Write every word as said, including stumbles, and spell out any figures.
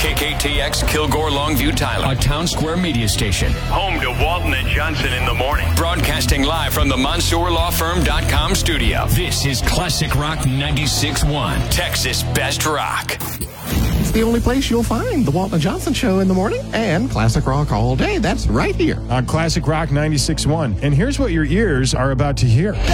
K K T X Kilgore Longview Tyler, a Town Square media station. Home to Walton and Johnson in the morning. Broadcasting live from the Mansour Law Firm dot com studio. This is Classic Rock ninety-six point one, Texas Best Rock. It's the only place you'll find the Walton and Johnson Show in the morning and Classic Rock all day. That's right here on Classic Rock ninety-six point one. And here's what your ears are about to hear.